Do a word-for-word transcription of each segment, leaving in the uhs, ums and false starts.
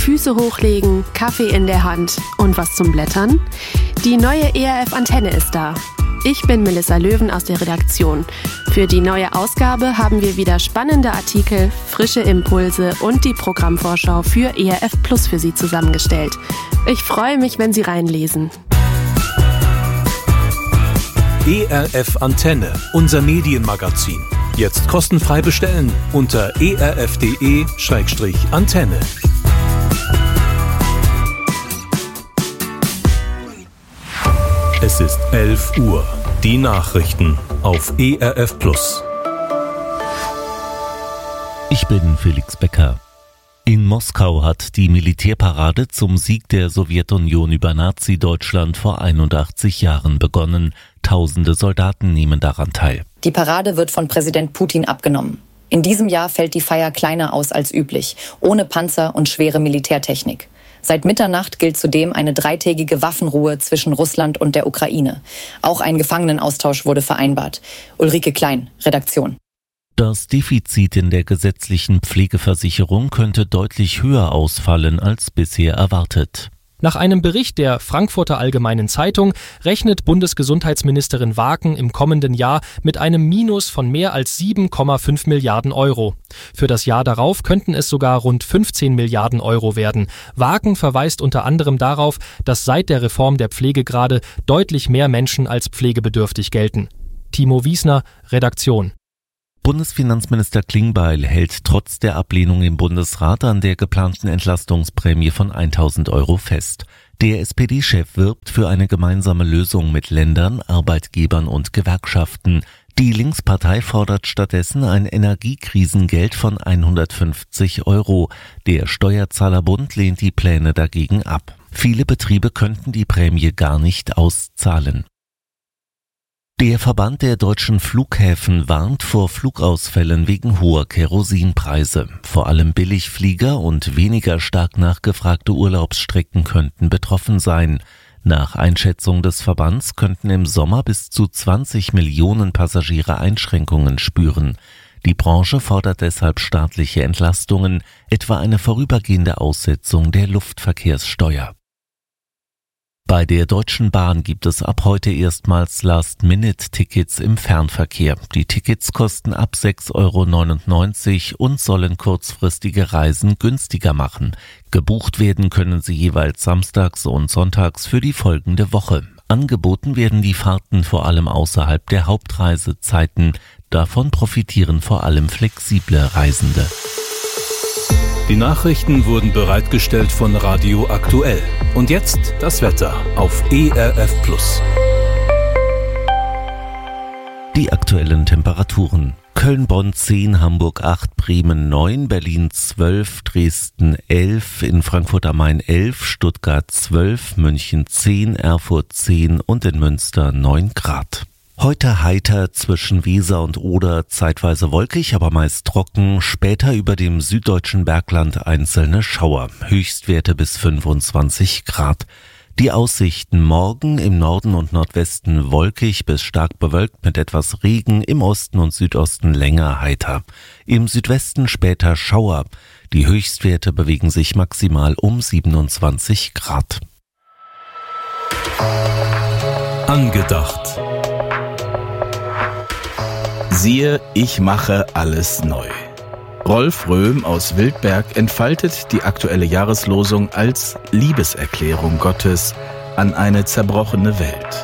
Füße hochlegen, Kaffee in der Hand und was zum Blättern? Die neue E R F-Antenne ist da. Ich bin Melissa Löwen aus der Redaktion. Für die neue Ausgabe haben wir wieder spannende Artikel, frische Impulse und die Programmvorschau für E R F Plus für Sie zusammengestellt. Ich freue mich, wenn Sie reinlesen. E R F Antenne, unser Medienmagazin. Jetzt kostenfrei bestellen unter e r f punkt de slash antenne. Es ist elf Uhr. Die Nachrichten auf E R F Plus. Ich bin Felix Becker. In Moskau hat die Militärparade zum Sieg der Sowjetunion über Nazi-Deutschland vor einundachtzig Jahren begonnen. Tausende Soldaten nehmen daran teil. Die Parade wird von Präsident Putin abgenommen. In diesem Jahr fällt die Feier kleiner aus als üblich, ohne Panzer und schwere Militärtechnik. Seit Mitternacht gilt zudem eine dreitägige Waffenruhe zwischen Russland und der Ukraine. Auch ein Gefangenenaustausch wurde vereinbart. Ulrike Klein, Redaktion. Das Defizit in der gesetzlichen Pflegeversicherung könnte deutlich höher ausfallen als bisher erwartet. Nach einem Bericht der Frankfurter Allgemeinen Zeitung rechnet Bundesgesundheitsministerin Waken im kommenden Jahr mit einem Minus von mehr als sieben Komma fünf Milliarden Euro. Für das Jahr darauf könnten es sogar rund fünfzehn Milliarden Euro werden. Waken verweist unter anderem darauf, dass seit der Reform der Pflegegrade deutlich mehr Menschen als pflegebedürftig gelten. Timo Wiesner, Redaktion. Bundesfinanzminister Klingbeil hält trotz der Ablehnung im Bundesrat an der geplanten Entlastungsprämie von tausend Euro fest. Der S P D-Chef wirbt für eine gemeinsame Lösung mit Ländern, Arbeitgebern und Gewerkschaften. Die Linkspartei fordert stattdessen ein Energiekrisengeld von hundertfünfzig Euro. Der Steuerzahlerbund lehnt die Pläne dagegen ab. Viele Betriebe könnten die Prämie gar nicht auszahlen. Der Verband der deutschen Flughäfen warnt vor Flugausfällen wegen hoher Kerosinpreise. Vor allem Billigflieger und weniger stark nachgefragte Urlaubsstrecken könnten betroffen sein. Nach Einschätzung des Verbands könnten im Sommer bis zu zwanzig Millionen Passagiere Einschränkungen spüren. Die Branche fordert deshalb staatliche Entlastungen, etwa eine vorübergehende Aussetzung der Luftverkehrssteuer. Bei der Deutschen Bahn gibt es ab heute erstmals Last-Minute-Tickets im Fernverkehr. Die Tickets kosten ab sechs Euro neunundneunzig und sollen kurzfristige Reisen günstiger machen. Gebucht werden können sie jeweils samstags und sonntags für die folgende Woche. Angeboten werden die Fahrten vor allem außerhalb der Hauptreisezeiten. Davon profitieren vor allem flexible Reisende. Die Nachrichten wurden bereitgestellt von Radio Aktuell. Und jetzt das Wetter auf E R F Plus. Die aktuellen Temperaturen. Köln, Bonn zehn, Hamburg acht, Bremen neun, Berlin zwölf, Dresden elf, in Frankfurt am Main elf, Stuttgart zwölf, München zehn, Erfurt zehn und in Münster neun Grad. Heute heiter zwischen Weser und Oder, zeitweise wolkig, aber meist trocken, später über dem süddeutschen Bergland einzelne Schauer, Höchstwerte bis fünfundzwanzig Grad. Die Aussichten: morgen im Norden und Nordwesten wolkig bis stark bewölkt mit etwas Regen, im Osten und Südosten länger heiter. Im Südwesten später Schauer. Die Höchstwerte bewegen sich maximal um siebenundzwanzig Grad. Angedacht. Siehe, ich mache alles neu. Rolf Röhm aus Wildberg entfaltet die aktuelle Jahreslosung als Liebeserklärung Gottes an eine zerbrochene Welt.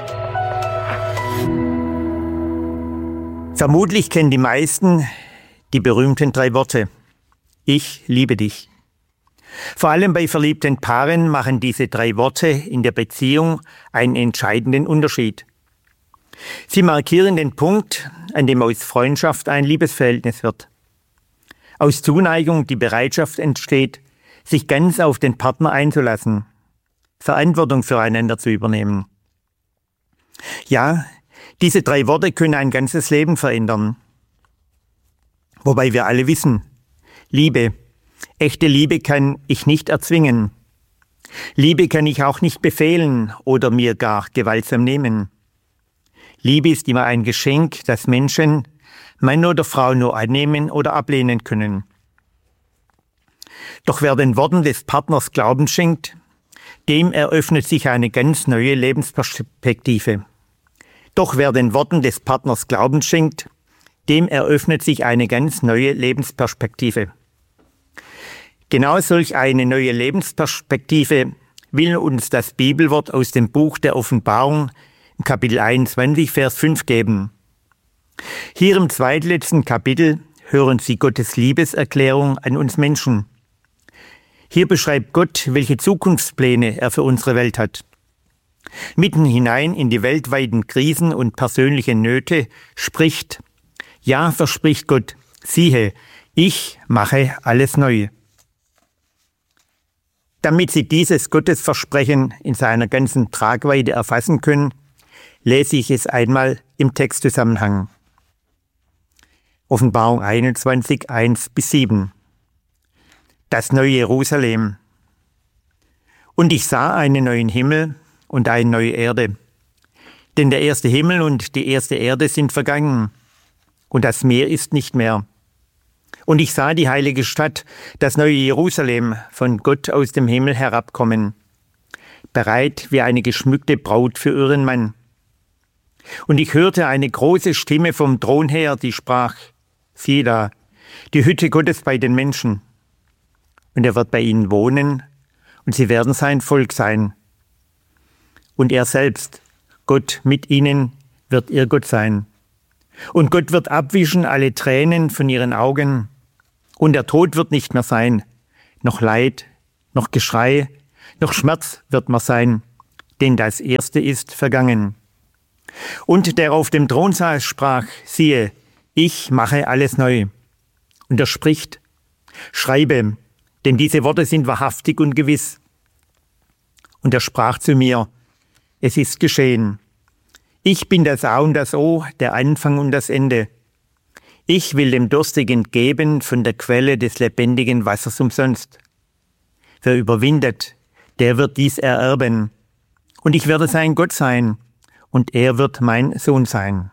Vermutlich kennen die meisten die berühmten drei Worte: Ich liebe dich. Vor allem bei verliebten Paaren machen diese drei Worte in der Beziehung einen entscheidenden Unterschied. Sie markieren den Punkt, an dem aus Freundschaft ein Liebesverhältnis wird. Aus Zuneigung die Bereitschaft entsteht, sich ganz auf den Partner einzulassen, Verantwortung füreinander zu übernehmen. Ja, diese drei Worte können ein ganzes Leben verändern. Wobei wir alle wissen, Liebe, echte Liebe kann ich nicht erzwingen. Liebe kann ich auch nicht befehlen oder mir gar gewaltsam nehmen. Liebe ist immer ein Geschenk, das Menschen, Mann oder Frau, nur annehmen oder ablehnen können. Doch wer den Worten des Partners Glauben schenkt, dem eröffnet sich eine ganz neue Lebensperspektive. Doch wer den Worten des Partners Glauben schenkt, dem eröffnet sich eine ganz neue Lebensperspektive. Genau solch eine neue Lebensperspektive will uns das Bibelwort aus dem Buch der Offenbarung, Kapitel einundzwanzig, Vers fünf geben. Hier im zweitletzten Kapitel hören Sie Gottes Liebeserklärung an uns Menschen. Hier beschreibt Gott, welche Zukunftspläne er für unsere Welt hat. Mitten hinein in die weltweiten Krisen und persönlichen Nöte spricht, ja, verspricht Gott, siehe, ich mache alles neu. Damit Sie dieses Gottesversprechen in seiner ganzen Tragweite erfassen können, lese ich es einmal im Textzusammenhang. Offenbarung einundzwanzig, eins bis sieben. Das neue Jerusalem. Und ich sah einen neuen Himmel und eine neue Erde. Denn der erste Himmel und die erste Erde sind vergangen, und das Meer ist nicht mehr. Und ich sah die heilige Stadt, das neue Jerusalem, von Gott aus dem Himmel herabkommen, bereit wie eine geschmückte Braut für ihren Mann. Und ich hörte eine große Stimme vom Thron her, die sprach, siehe da, die Hütte Gottes bei den Menschen. Und er wird bei ihnen wohnen, und sie werden sein Volk sein. Und er selbst, Gott mit ihnen, wird ihr Gott sein. Und Gott wird abwischen alle Tränen von ihren Augen. Und der Tod wird nicht mehr sein, noch Leid, noch Geschrei, noch Schmerz wird mehr sein, denn das Erste ist vergangen. Und der auf dem Thron saß, sprach, siehe, ich mache alles neu. Und er spricht, schreibe, denn diese Worte sind wahrhaftig und gewiss. Und er sprach zu mir, es ist geschehen. Ich bin das A und das O, der Anfang und das Ende. Ich will dem Durstigen geben von der Quelle des lebendigen Wassers umsonst. Wer überwindet, der wird dies ererben. Und ich werde sein Gott sein, und er wird mein Sohn sein.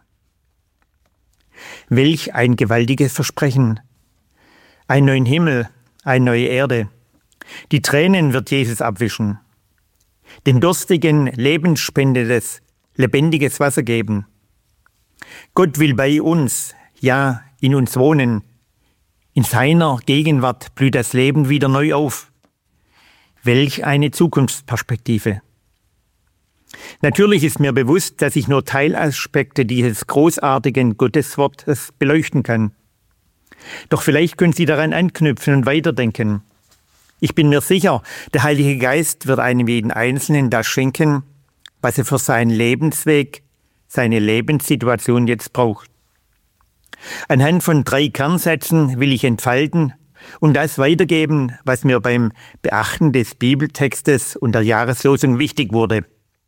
Welch ein gewaltiges Versprechen. Einen neuen Himmel, eine neue Erde. Die Tränen wird Jesus abwischen. Dem Durstigen lebensspendendes, lebendiges Wasser geben. Gott will bei uns, ja, in uns wohnen. In seiner Gegenwart blüht das Leben wieder neu auf. Welch eine Zukunftsperspektive. Natürlich ist mir bewusst, dass ich nur Teilaspekte dieses großartigen Gotteswortes beleuchten kann. Doch vielleicht können Sie daran anknüpfen und weiterdenken. Ich bin mir sicher, der Heilige Geist wird einem jeden Einzelnen das schenken, was er für seinen Lebensweg, seine Lebenssituation jetzt braucht. Anhand von drei Kernsätzen will ich entfalten und das weitergeben, was mir beim Beachten des Bibeltextes und der Jahreslosung wichtig wurde.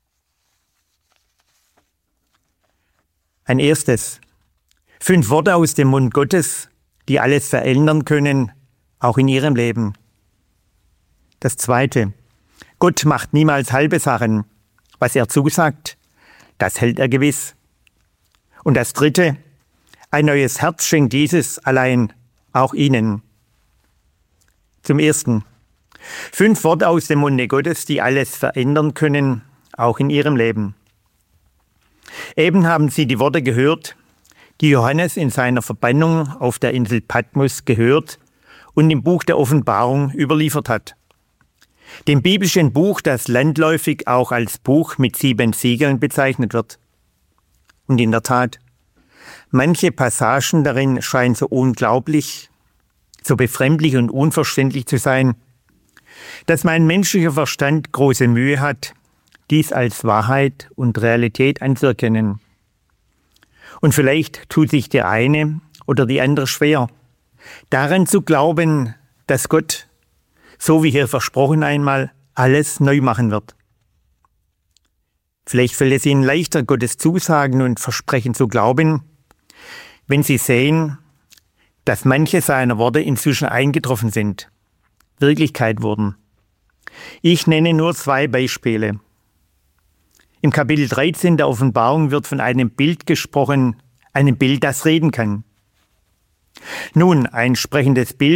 Ein erstes. Fünf Worte aus dem Mund Gottes, die alles verändern können, auch in Ihrem Leben. Das zweite. Gott macht niemals halbe Sachen. Was er zusagt, das hält er gewiss. Und das dritte. Ein neues Herz schenkt dieses allein, auch Ihnen. Zum ersten. Fünf Worte aus dem Munde Gottes, die alles verändern können, auch in Ihrem Leben. Eben haben Sie die Worte gehört, die Johannes in seiner Verbannung auf der Insel Patmos gehört und im Buch der Offenbarung überliefert hat. Dem biblischen Buch, das landläufig auch als Buch mit sieben Siegeln bezeichnet wird. Und in der Tat, manche Passagen darin scheinen so unglaublich, so befremdlich und unverständlich zu sein, dass mein menschlicher Verstand große Mühe hat, dies als Wahrheit und Realität anzuerkennen. Und vielleicht tut sich der eine oder die andere schwer, daran zu glauben, dass Gott, so wie hier versprochen einmal, alles neu machen wird. Vielleicht fällt es Ihnen leichter, Gottes Zusagen und Versprechen zu glauben, wenn Sie sehen, dass manche seiner Worte inzwischen eingetroffen sind, Wirklichkeit wurden. Ich nenne nur zwei Beispiele. Im Kapitel dreizehn der Offenbarung wird von einem Bild gesprochen, einem Bild, das reden kann. Nun, ein sprechendes Bild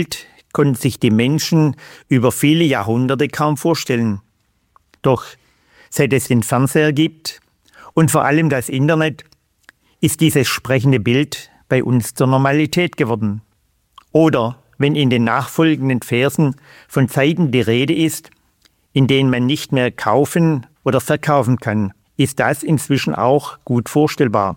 konnten sich die Menschen über viele Jahrhunderte kaum vorstellen. Doch seit es den Fernseher gibt und vor allem das Internet, ist dieses sprechende Bild bei uns zur Normalität geworden. Oder wenn in den nachfolgenden Versen von Zeiten die Rede ist, in denen man nicht mehr kaufen oder verkaufen kann, ist das inzwischen auch gut vorstellbar.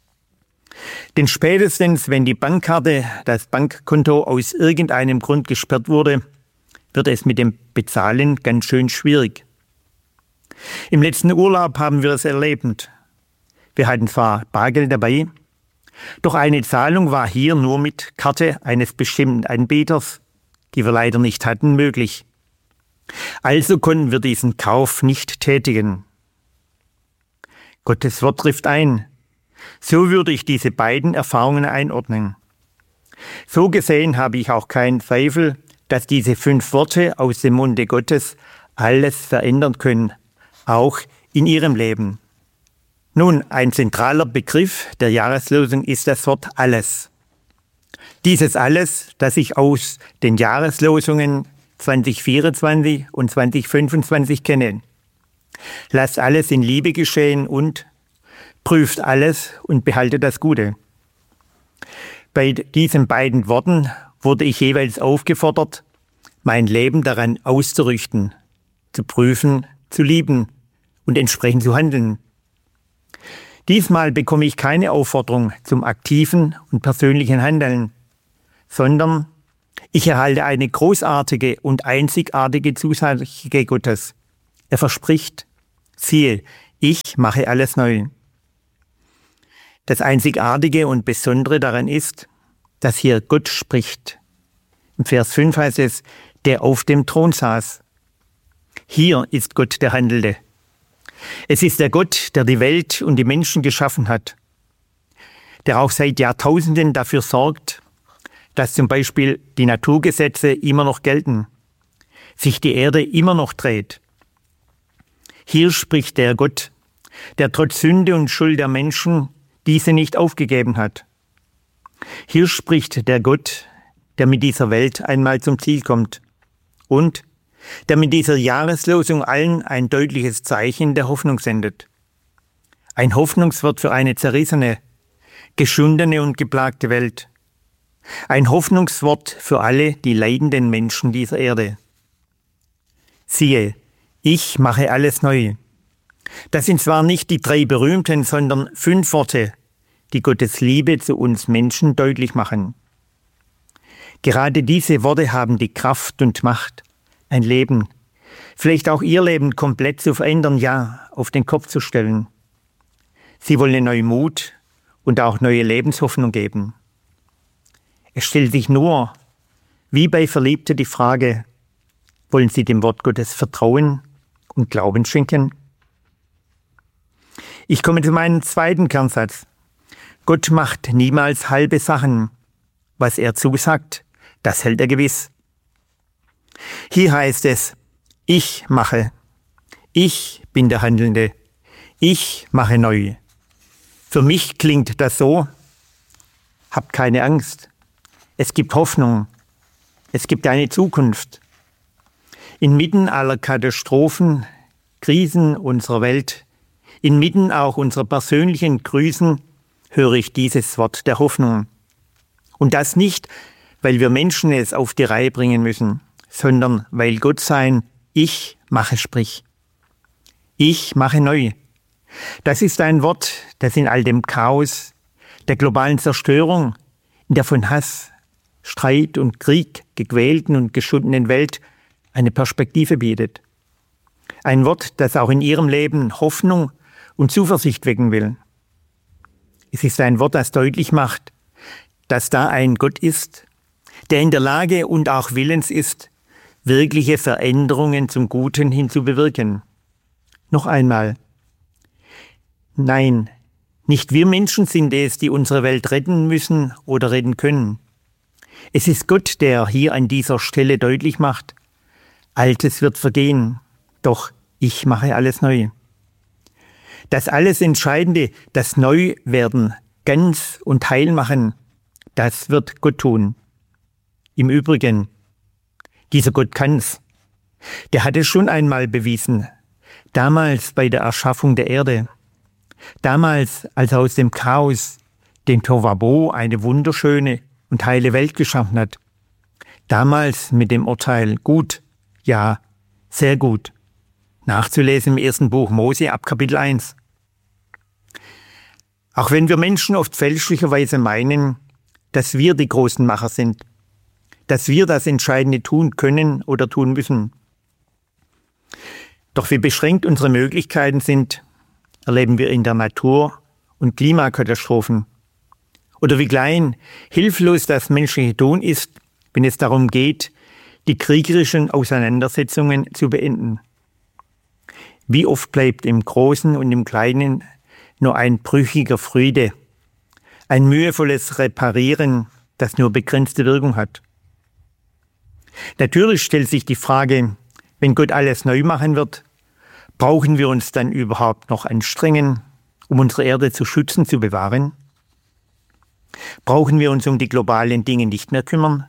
Denn spätestens, wenn die Bankkarte, das Bankkonto aus irgendeinem Grund gesperrt wurde, wird es mit dem Bezahlen ganz schön schwierig. Im letzten Urlaub haben wir es erlebt. Wir hatten zwar Bargeld dabei, doch eine Zahlung war hier nur mit Karte eines bestimmten Anbieters, die wir leider nicht hatten, möglich. Also konnten wir diesen Kauf nicht tätigen. Gottes Wort trifft ein. So würde ich diese beiden Erfahrungen einordnen. So gesehen habe ich auch keinen Zweifel, dass diese fünf Worte aus dem Munde Gottes alles verändern können, auch in ihrem Leben. Nun, ein zentraler Begriff der Jahreslosung ist das Wort alles. Dieses alles, das ich aus den Jahreslosungen zwanzig vierundzwanzig und zwanzig fünfundzwanzig kenne. Lasst alles in Liebe geschehen und prüft alles und behaltet das Gute. Bei diesen beiden Worten wurde ich jeweils aufgefordert, mein Leben daran auszurichten, zu prüfen, zu lieben und entsprechend zu handeln. Diesmal bekomme ich keine Aufforderung zum aktiven und persönlichen Handeln, sondern ich erhalte eine großartige und einzigartige Zusage Gottes. Er verspricht, siehe, ich mache alles neu. Das Einzigartige und Besondere daran ist, dass hier Gott spricht. Im Vers fünf heißt es, der auf dem Thron saß. Hier ist Gott der Handelnde. Es ist der Gott, der die Welt und die Menschen geschaffen hat, der auch seit Jahrtausenden dafür sorgt, dass zum Beispiel die Naturgesetze immer noch gelten, sich die Erde immer noch dreht. Hier spricht der Gott, der trotz Sünde und Schuld der Menschen diese nicht aufgegeben hat. Hier spricht der Gott, der mit dieser Welt einmal zum Ziel kommt und der mit dieser Jahreslosung allen ein deutliches Zeichen der Hoffnung sendet. Ein Hoffnungswort für eine zerrissene, geschundene und geplagte Welt. Ein Hoffnungswort für alle die leidenden Menschen dieser Erde. Siehe, ich mache alles neu. Das sind zwar nicht die drei berühmten, sondern fünf Worte, die Gottes Liebe zu uns Menschen deutlich machen. Gerade diese Worte haben die Kraft und Macht, ein Leben, vielleicht auch ihr Leben komplett zu verändern, ja, auf den Kopf zu stellen. Sie wollen neuen Mut und auch neue Lebenshoffnung geben. Es stellt sich nur, wie bei Verliebten, die Frage, wollen sie dem Wort Gottes vertrauen und Glauben schenken? Ich komme zu meinem zweiten Kernsatz. Gott macht niemals halbe Sachen. Was er zusagt, das hält er gewiss. Hier heißt es, ich mache. Ich bin der Handelnde. Ich mache neu. Für mich klingt das so, habt keine Angst. Es gibt Hoffnung. Es gibt eine Zukunft. Inmitten aller Katastrophen, Krisen unserer Welt, inmitten auch unserer persönlichen Krisen, höre ich dieses Wort der Hoffnung. Und das nicht, weil wir Menschen es auf die Reihe bringen müssen, sondern weil Gott sein Ich mache spricht. Ich mache neu. Das ist ein Wort, das in all dem Chaos, der globalen Zerstörung, in der von Hass, Streit und Krieg gequälten und geschundenen Welt eine Perspektive bietet. Ein Wort, das auch in ihrem Leben Hoffnung und Zuversicht wecken will. Es ist ein Wort, das deutlich macht, dass da ein Gott ist, der in der Lage und auch willens ist, wirkliche Veränderungen zum Guten hinzubewirken. Noch einmal. Nein, nicht wir Menschen sind es, die unsere Welt retten müssen oder retten können. Es ist Gott, der hier an dieser Stelle deutlich macht, Altes wird vergehen, doch ich mache alles neu. Das alles Entscheidende, das Neuwerden, ganz und heil machen, das wird Gott tun. Im Übrigen, Dieser Gott kann's. Der hat es schon einmal bewiesen. Damals bei der Erschaffung der Erde. Damals, als er aus dem Chaos, dem Tohuwabohu, eine wunderschöne und heile Welt geschaffen hat. Damals mit dem Urteil gut, ja, sehr gut. Nachzulesen im ersten Buch Mose ab Kapitel eins. Auch wenn wir Menschen oft fälschlicherweise meinen, dass wir die großen Macher sind, dass wir das Entscheidende tun können oder tun müssen. Doch wie beschränkt unsere Möglichkeiten sind, erleben wir in der Natur- und Klimakatastrophen. Oder wie klein, hilflos das menschliche Tun ist, wenn es darum geht, die kriegerischen Auseinandersetzungen zu beenden. Wie oft bleibt im Großen und im Kleinen nur ein brüchiger Friede, ein mühevolles Reparieren, das nur begrenzte Wirkung hat. Natürlich stellt sich die Frage, wenn Gott alles neu machen wird, brauchen wir uns dann überhaupt noch anstrengen, um unsere Erde zu schützen, zu bewahren? Brauchen wir uns um die globalen Dinge nicht mehr kümmern?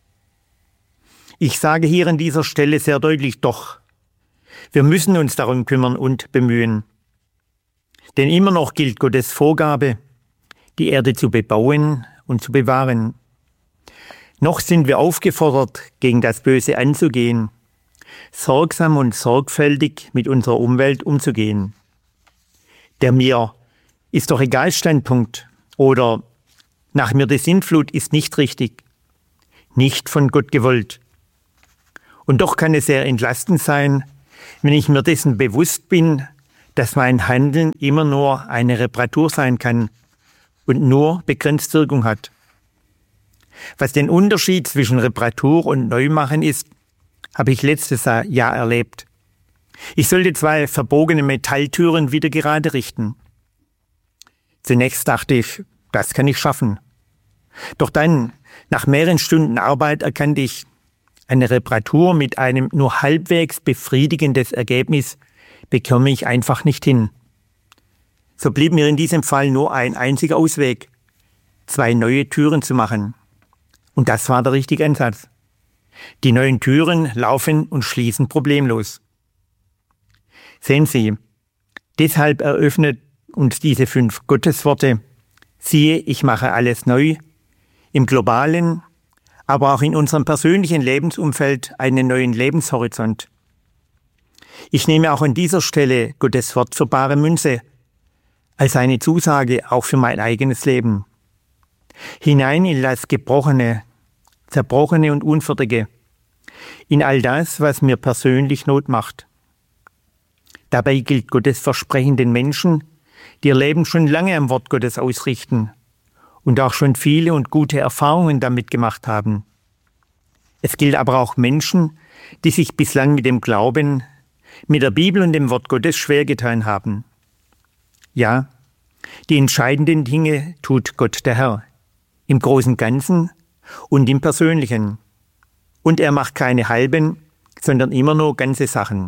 Ich sage hier an dieser Stelle sehr deutlich doch, wir müssen uns darum kümmern und bemühen. Denn immer noch gilt Gottes Vorgabe, die Erde zu bebauen und zu bewahren. Noch sind wir aufgefordert, gegen das Böse anzugehen, sorgsam und sorgfältig mit unserer Umwelt umzugehen. Der mir ist doch egal Standpunkt oder nach mir die Sintflut ist nicht richtig, nicht von Gott gewollt. Und doch kann es sehr entlastend sein, wenn ich mir dessen bewusst bin, dass mein Handeln immer nur eine Reparatur sein kann und nur begrenzt Wirkung hat. Was den Unterschied zwischen Reparatur und Neumachen ist, habe ich letztes Jahr erlebt. Ich sollte zwei verbogene Metalltüren wieder gerade richten. Zunächst dachte ich, das kann ich schaffen. Doch dann, nach mehreren Stunden Arbeit, erkannte ich, eine Reparatur mit einem nur halbwegs befriedigendes Ergebnis bekomme ich einfach nicht hin. So blieb mir in diesem Fall nur ein einziger Ausweg, zwei neue Türen zu machen. Und das war der richtige Ansatz. Die neuen Türen laufen und schließen problemlos. Sehen Sie, deshalb eröffnet uns diese fünf Gottesworte, siehe, ich mache alles neu, im globalen, aber auch in unserem persönlichen Lebensumfeld einen neuen Lebenshorizont. Ich nehme auch an dieser Stelle Gottes Wort für bare Münze, als eine Zusage auch für mein eigenes Leben. Hinein in das Gebrochene, Zerbrochene und Unfertige, in all das, was mir persönlich Not macht. Dabei gilt Gottes Versprechen den Menschen, die ihr Leben schon lange am Wort Gottes ausrichten und auch schon viele und gute Erfahrungen damit gemacht haben. Es gilt aber auch Menschen, die sich bislang mit dem Glauben, mit der Bibel und dem Wort Gottes schwer getan haben. Ja, die entscheidenden Dinge tut Gott der Herr, im großen Ganzen und im Persönlichen. Und er macht keine halben, sondern immer nur ganze Sachen.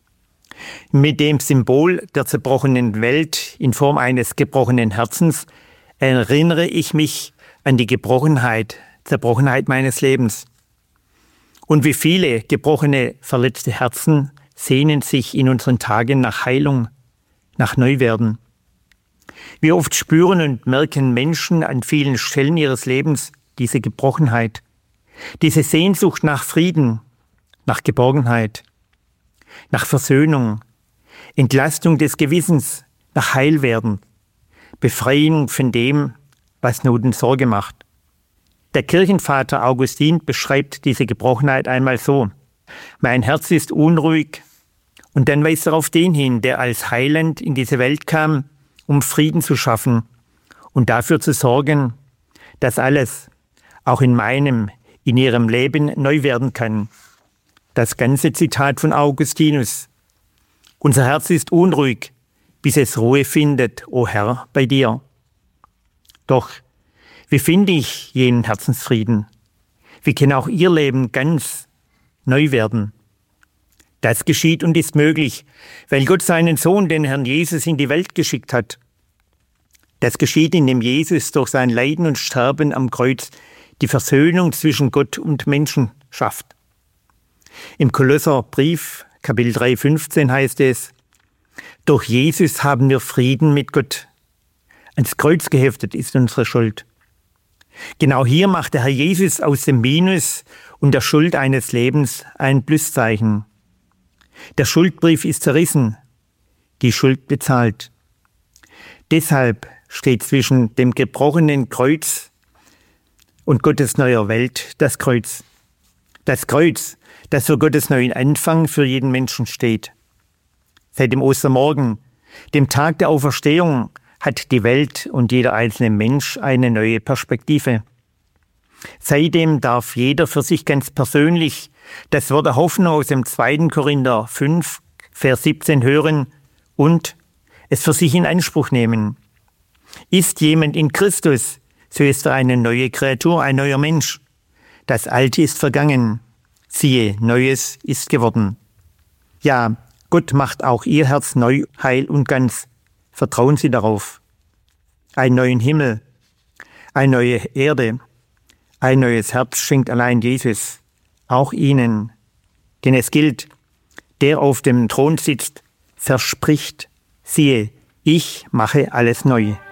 Mit dem Symbol der zerbrochenen Welt in Form eines gebrochenen Herzens erinnere ich mich an die Gebrochenheit, Zerbrochenheit meines Lebens. Und wie viele gebrochene, verletzte Herzen sehnen sich in unseren Tagen nach Heilung, nach Neuwerden. Wie oft spüren und merken Menschen an vielen Stellen ihres Lebens diese Gebrochenheit, diese Sehnsucht nach Frieden, nach Geborgenheit, nach Versöhnung, Entlastung des Gewissens, nach Heilwerden, Befreiung von dem, was Not und Sorge macht. Der Kirchenvater Augustin beschreibt diese Gebrochenheit einmal so: Mein Herz ist unruhig, und dann weist er auf den hin, der als Heiland in diese Welt kam, um Frieden zu schaffen und dafür zu sorgen, dass alles, auch in meinem, in ihrem Leben neu werden kann. Das ganze Zitat von Augustinus. Unser Herz ist unruhig, bis es Ruhe findet, o Herr, bei dir. Doch, wie finde ich jenen Herzensfrieden? Wie kann auch ihr Leben ganz neu werden? Das geschieht und ist möglich, weil Gott seinen Sohn, den Herrn Jesus, in die Welt geschickt hat. Das geschieht, indem Jesus durch sein Leiden und Sterben am Kreuz die Versöhnung zwischen Gott und Menschen schafft. Im Kolosserbrief, Kapitel drei, fünfzehn heißt es, durch Jesus haben wir Frieden mit Gott. Ans Kreuz geheftet ist unsere Schuld. Genau hier macht der Herr Jesus aus dem Minus und der Schuld eines Lebens ein Pluszeichen. Der Schuldbrief ist zerrissen, die Schuld bezahlt. Deshalb steht zwischen dem gebrochenen Kreuz und Gottes neuer Welt das Kreuz. Das Kreuz, das für Gottes neuen Anfang für jeden Menschen steht. Seit dem Ostermorgen, dem Tag der Auferstehung, hat die Welt und jeder einzelne Mensch eine neue Perspektive. Seitdem darf jeder für sich ganz persönlich das Wort der Hoffnung aus dem zweiten Korinther fünf, Vers siebzehn hören und es für sich in Anspruch nehmen. Ist jemand in Christus, so ist er eine neue Kreatur, ein neuer Mensch. Das Alte ist vergangen. Siehe, Neues ist geworden. Ja, Gott macht auch ihr Herz neu, heil und ganz. Vertrauen Sie darauf. Einen neuen Himmel, eine neue Erde, ein neues Herz schenkt allein Jesus, auch Ihnen. Denn es gilt, der auf dem Thron sitzt, verspricht, siehe, ich mache alles neu.